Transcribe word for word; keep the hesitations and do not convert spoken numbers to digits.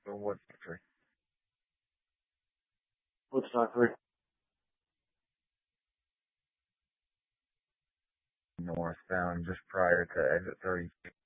So what country? What's not great? Northbound just prior to exit thirty.